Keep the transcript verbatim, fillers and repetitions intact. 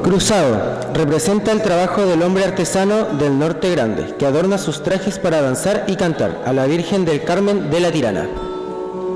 Cruzado representa el trabajo del hombre artesano del Norte Grande, que adorna sus trajes para danzar y cantar a la Virgen del Carmen de la Tirana.